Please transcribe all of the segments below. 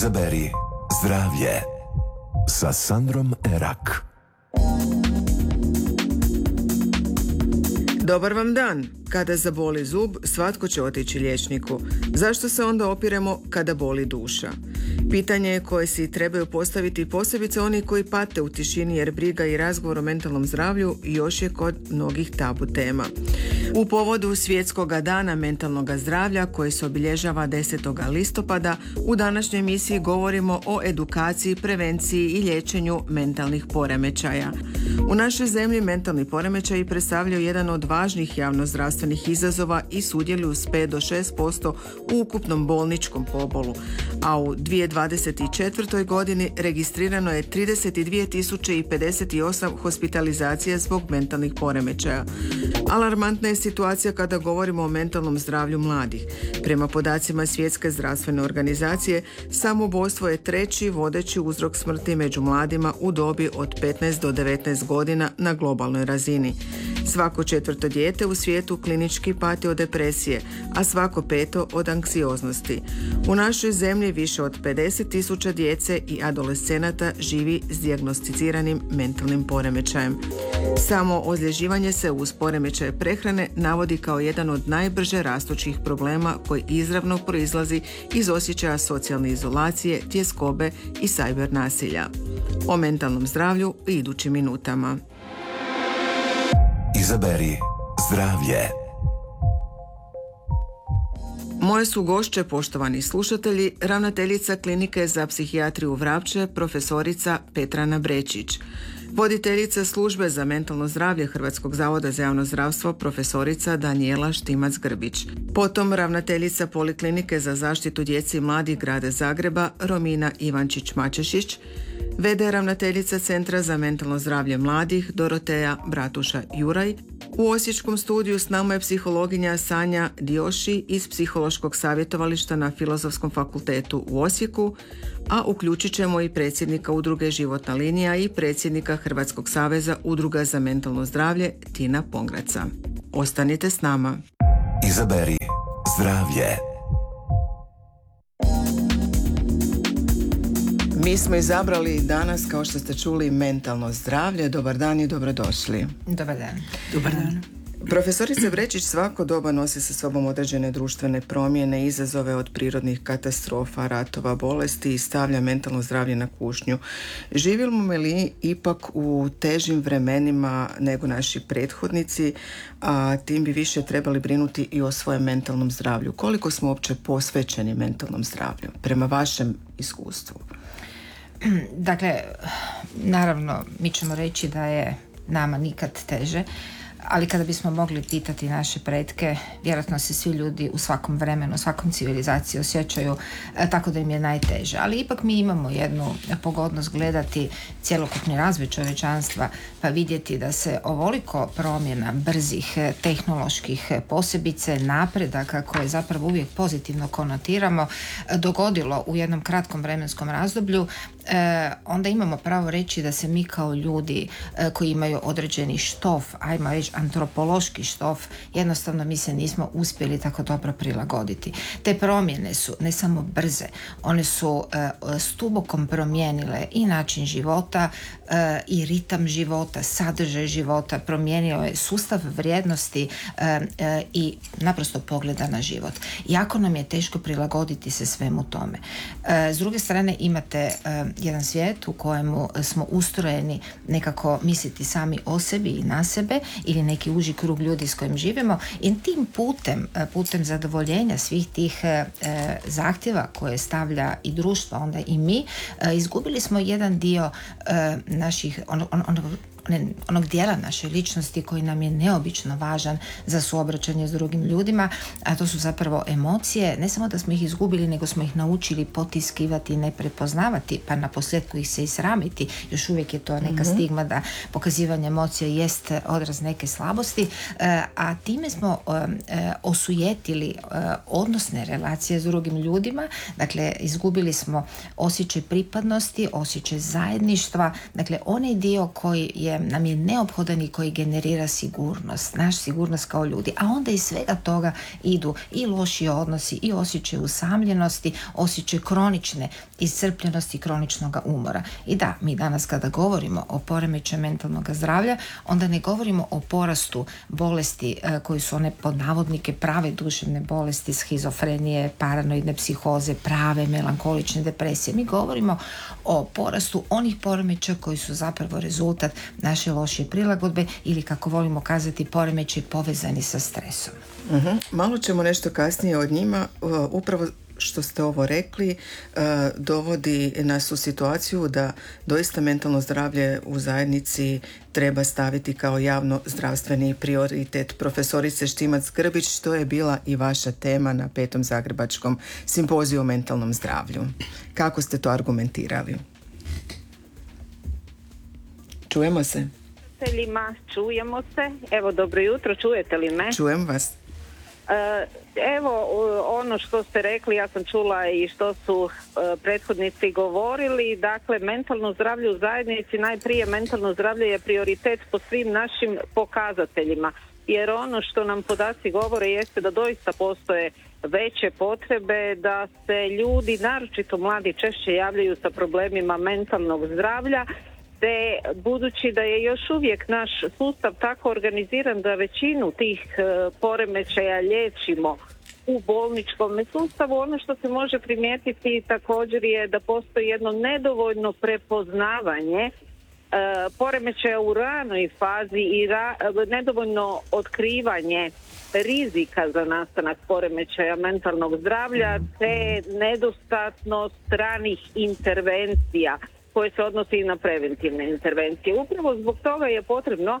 Izaberi zdravlje sa Sandrom Erak. Dobar vam dan. Kada zaboli zub, svatko će otići liječniku. Zašto se onda opiremo kada boli duša? Pitanje je koje si trebaju postaviti posebice oni koji pate u tišini, jer briga i razgovor o mentalnom zdravlju još je kod mnogih tabu tema. U povodu Svjetskoga dana mentalnog zdravlja koji se obilježava 10. listopada, u današnjoj emisiji govorimo o edukaciji, prevenciji i liječenju mentalnih poremećaja. U našoj zemlji mentalni poremećaji predstavljaju jedan od važnih javnozdravstvenih izazova i sudjeluju s 5 do 6% u ukupnom bolničkom pobolu, a u 2024. godini registrirano je 32.058 hospitalizacija zbog mentalnih poremećaja. Alarmantna je situacija kada govorimo o mentalnom zdravlju mladih. Prema podacima Svjetske zdravstvene organizacije, samoubojstvo je treći vodeći uzrok smrti među mladima u dobi od 15 do 19 godina na globalnoj razini. Svako 4. dijete u svijetu klinički pati od depresije, a svako 5. od anksioznosti. U našoj zemlji više od 50.000 djece i adolescenata živi s dijagnosticiranim mentalnim poremećajem. Samo ozlježivanje se uz poremećaje prehrane navodi kao jedan od najbrže rastućih problema koji izravno proizlazi iz osjećaja socijalne izolacije, tjeskobe i cyber nasilja. O mentalnom zdravlju u idućim minutama. Izaberi zdravlje. Moje su gošće, poštovani slušatelji, ravnateljica Klinike za psihijatriju Vrapče, profesorica Petrana Brečić, voditeljica službe za mentalno zdravlje Hrvatskog zavoda za javno zdravstvo, profesorica Danijela Štimac-Grbić. Potom ravnateljica Poliklinike za zaštitu djece i mladih grada Zagreba, Romina Ivančić-Mačešić, v.d. ravnateljica Centra za mentalno zdravlje mladih, Doroteja Bratuša-Juraj. U osječkom studiju s nama je psihologinja Sanja Dioši iz Psihološkog savjetovališta na Filozofskom fakultetu u Osijeku, a uključit ćemo i predsjednika udruge Životna linija i predsjednika Hrvatskog saveza udruga za mentalno zdravlje Tina Pongraca. Ostanite s nama. Izaberi zdravlje. Mi smo izabrali danas, kao što ste čuli, mentalno zdravlje. Dobar dan i dobrodošli. Dobar dan. Dobar dan. Profesorice Brečić, svako doba nosi sa sobom određene društvene promjene, izazove od prirodnih katastrofa, ratova, bolesti i stavlja mentalno zdravlje na kušnju. Živimo li ipak u težim vremenima nego naši prethodnici, a tim bi više trebali brinuti i o svojem mentalnom zdravlju? Koliko smo uopće posvećeni mentalnom zdravlju prema vašem iskustvu? Dakle, naravno, mi ćemo reći da je nama nikad teže, ali kada bismo mogli pitati naše pretke, vjerojatno se svi ljudi u svakom vremenu, u svakom civilizaciji osjećaju tako da im je najteže. Ali ipak mi imamo jednu pogodnost gledati cjelokupni razvoj čovječanstva, pa vidjeti da se ovoliko promjena brzih tehnoloških, posebice napredaka koje zapravo uvijek pozitivno konotiramo, dogodilo u jednom kratkom vremenskom razdoblju. Onda imamo pravo reći da se mi kao ljudi koji imaju određeni štof, ajmo reći antropološki štof, jednostavno mi se nismo uspjeli tako dobro prilagoditi. Te promjene su ne samo brze, one su stubokom promijenile i način života i ritam života, sadržaj života, promijenio je sustav vrijednosti i naprosto pogleda na život. Jako nam je teško prilagoditi se svemu tome. S druge strane imate jedan svijet u kojemu smo ustrojeni nekako misliti sami o sebi i na sebe ili neki uži krug ljudi s kojim živimo i tim putem zadovoljenja svih tih zahtjeva koje stavlja i društvo, onda i mi, izgubili smo jedan dio naših onog dijela naše ličnosti koji nam je neobično važan za suobraćanje s drugim ljudima, a to su zapravo emocije. Ne samo da smo ih izgubili, nego smo ih naučili potiskivati i ne prepoznavati, pa na posljedku ih se i sramiti. Još uvijek je to neka stigma da pokazivanje emocija jest odraz neke slabosti, a time smo osujetili odnosne relacije s drugim ljudima. Dakle, izgubili smo osjećaj pripadnosti, osjećaj zajedništva, dakle onaj dio koji je koji nam je neophodan i koji generira sigurnost, naš sigurnost kao ljudi. A onda iz svega toga idu i loši odnosi, i osjećaj usamljenosti, osjećaj kronične iscrpljenosti, kroničnog umora. I da, mi danas kada govorimo o poremećaju mentalnog zdravlja, onda ne govorimo o porastu bolesti koji su one pod navodnike prave duševne bolesti, schizofrenije, paranoidne psihoze, prave melankolične depresije. Mi govorimo o porastu onih poremećaja koji su zapravo rezultat naše loše prilagodbe ili, kako volimo kazati, poremećaji povezani sa stresom. Malo ćemo nešto kasnije od njima. Upravo što ste ovo rekli dovodi nas u situaciju da doista mentalno zdravlje u zajednici treba staviti kao javno zdravstveni prioritet. Profesorice Štimac-Grbić, što je bila i vaša tema na 5. Zagrebačkom simpoziju o mentalnom zdravlju. Kako ste to argumentirali? Čujemo se? Čujemo se. Evo, dobro jutro, čujete li me? Čujem vas. Evo, ono što ste rekli, ja sam čula i što su prethodnici govorili. Dakle, mentalno zdravlje u zajednici, najprije mentalno zdravlje je prioritet po svim našim pokazateljima, jer ono što nam podaci govore jeste da doista postoje veće potrebe, da se ljudi, naročito mladi, češće javljaju sa problemima mentalnog zdravlja, te budući da je još uvijek naš sustav tako organiziran da većinu tih poremećaja liječimo u bolničkom sustavu, ono što se može primijetiti također je da postoji jedno nedovoljno prepoznavanje poremećaja u ranoj fazi i nedovoljno otkrivanje rizika za nastanak poremećaja mentalnog zdravlja, te nedostatnost ranih intervencija koje se odnosi i na preventivne intervencije. Upravo zbog toga je potrebno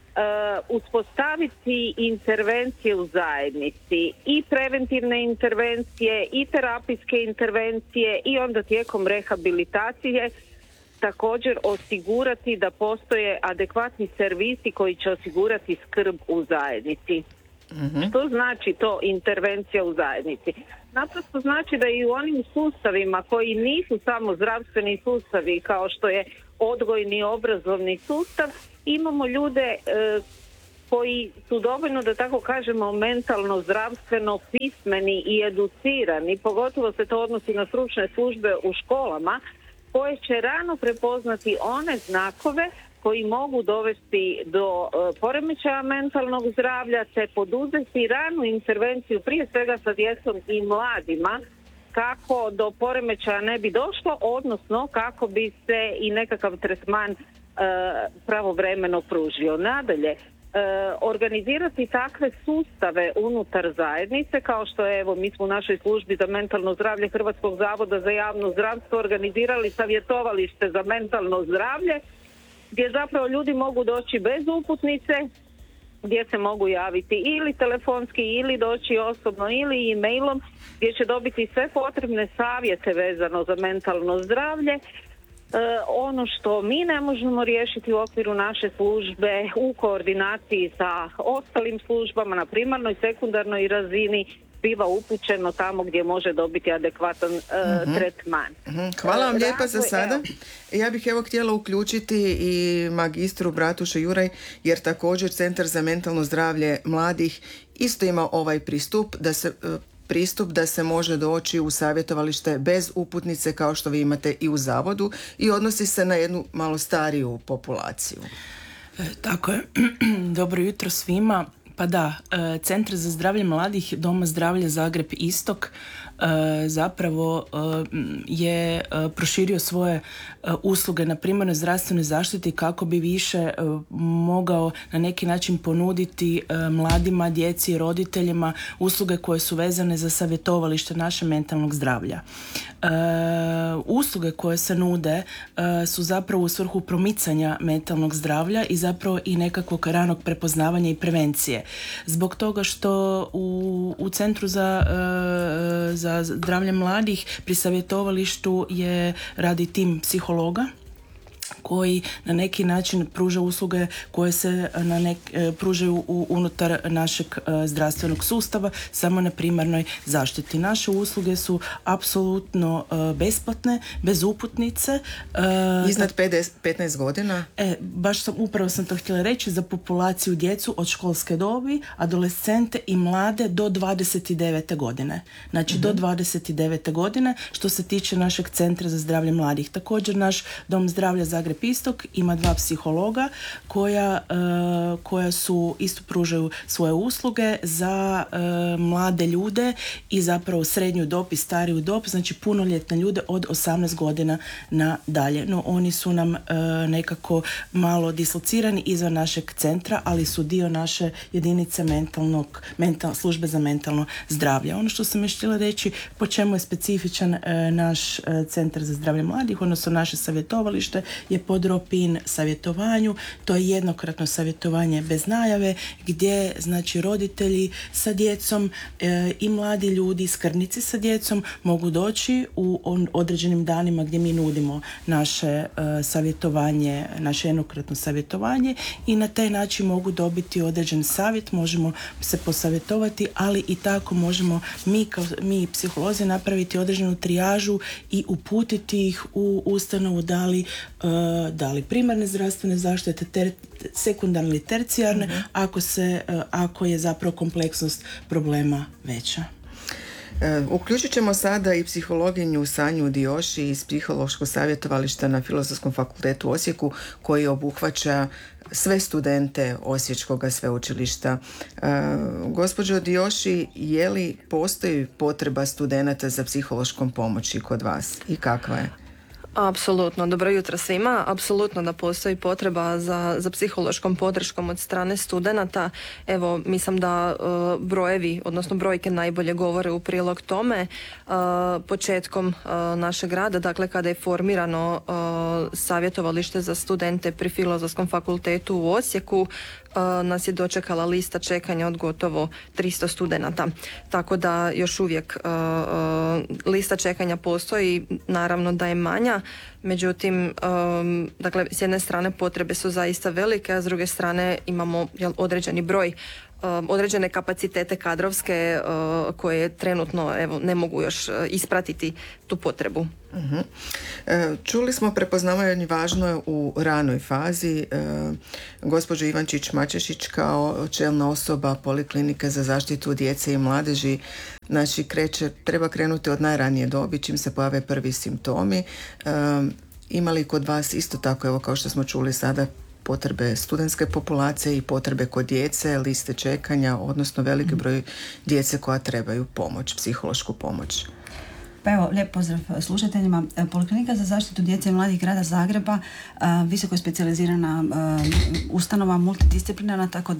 uspostaviti intervencije u zajednici, i preventivne intervencije i terapijske intervencije, i onda tijekom rehabilitacije također osigurati da postoje adekvatni servisi koji će osigurati skrb u zajednici. Što znači to intervencija u zajednici? Naprosto znači da i u onim sustavima koji nisu samo zdravstveni sustavi kao što je odgojni i obrazovni sustav, imamo ljude koji su dovoljno, da tako kažemo, mentalno, zdravstveno pismeni i educirani, pogotovo se to odnosi na stručne službe u školama, koje će rano prepoznati one znakove koji mogu dovesti do poremećaja mentalnog zdravlja, te poduzeti ranu intervenciju prije svega sa djecom i mladima kako do poremećaja ne bi došlo, odnosno kako bi se i nekakav tretman pravovremeno pružio. Nadalje, organizirati takve sustave unutar zajednice, kao što je, evo, mi smo u našoj službi za mentalno zdravlje Hrvatskog zavoda za javno zdravstvo organizirali savjetovalište za mentalno zdravlje, gdje zapravo ljudi mogu doći bez uputnice, gdje se mogu javiti ili telefonski ili doći osobno ili e-mailom, gdje će dobiti sve potrebne savjete vezano za mentalno zdravlje. Ono što mi ne možemo riješiti u okviru naše službe u koordinaciji sa ostalim službama na primarnoj, sekundarnoj razini biva upućeno tamo gdje može dobiti adekvatan tretman. Hvala vam lijepa za sada. Ja bih htjela uključiti i magistru Bratuša Juraj, jer također Centar za mentalno zdravlje mladih isto ima ovaj pristup da se može doći u savjetovalište bez uputnice kao što vi imate i u zavodu, i odnosi se na jednu malo stariju populaciju. Tako je. Dobro jutro svima. Pa da, Centar za zdravlje mladih Doma zdravlja Zagreb Istok zapravo je proširio svoje usluge na primarnoj zdravstvenoj zaštiti kako bi više mogao na neki način ponuditi mladima, djeci i roditeljima usluge koje su vezane za savjetovalište naše mentalnog zdravlja. Usluge koje se nude su zapravo u svrhu promicanja mentalnog zdravlja i zapravo i nekakvog ranog prepoznavanja i prevencije. Zbog toga što u Centru za zdravlje mladih pri savjetovalištu radi tim psihologa koji na neki način pruža usluge koje se pružaju unutar našeg zdravstvenog sustava, samo na primarnoj zaštiti. Naše usluge su apsolutno besplatne, bez uputnice. Iznad 15 godina? Upravo sam to htjela reći, za populaciju djecu od školske dobi, adolescente i mlade do 29. godine. Znači do 29. godine što se tiče našeg Centra za zdravlje mladih. Također naš Dom zdravlja Zagreb Istok ima 2 psihologa koja su isto pružaju svoje usluge za mlade ljude i zapravo srednju dob i stariju dob, znači punoljetne ljude od 18 godina na dalje. No oni su nam nekako malo dislocirani izvan našeg centra, ali su dio naše jedinice službe za mentalno zdravlje. Ono što sam još htjela reći, po čemu je specifičan naš Centar za zdravlje mladih, odnosno naše savjetovalište, je podropin savjetovanju. To je jednokratno savjetovanje bez najave, gdje znači roditelji sa djecom i mladi ljudi, skrbnici sa djecom mogu doći u određenim danima gdje mi nudimo naše savjetovanje, naše jednokratno savjetovanje i na taj način mogu dobiti određen savjet, možemo se posavjetovati, ali i tako možemo mi psiholozi napraviti određenu trijažu i uputiti ih u ustanovu da li primarne zdravstvene zaštite, sekundarne ili tercijarne, ako je zapravo kompleksnost problema veća. Uključit ćemo sada i psihologinju Sanju Dioši iz psihološkog savjetovališta na Filozofskom fakultetu u Osijeku, koji obuhvaća sve studente Osječkog sveučilišta. Gospođo Dioši, je li postoji potreba studenata za psihološkom pomoći kod vas i kakva je? Apsolutno, dobro jutro svima. Apsolutno da postoji potreba za psihološkom podrškom od strane studenata. Evo, mislim da brojevi, odnosno brojke najbolje govore u prilog tome. Početkom našeg rada, dakle kada je formirano savjetovalište za studente pri Filozofskom fakultetu u Osijeku, nas je dočekala lista čekanja od gotovo 300 studenata. Tako da još uvijek lista čekanja postoji, naravno da je manja, međutim, dakle, s jedne strane potrebe su zaista velike, a s druge strane imamo određeni broj, određene kapacitete kadrovske koje trenutno ne mogu još ispratiti tu potrebu. Uh-huh. Čuli smo prepoznavanje važno je u ranoj fazi. Gospođo Ivančić-Mačešić kao čelna osoba Poliklinike za zaštitu djece i mladeži, znači treba krenuti od najranije dobi čim se pojave prvi simptomi. Ima li kod vas isto tako, evo kao što smo čuli sada, potrebe studentske populacije i potrebe kod djece, liste čekanja, odnosno veliki broj djece koja trebaju pomoć, psihološku pomoć? Pa evo, lijep pozdrav slušateljima. Poliklinika za zaštitu djece i mladih grada Zagreba visoko je specijalizirana ustanova, multidisciplinarna, tako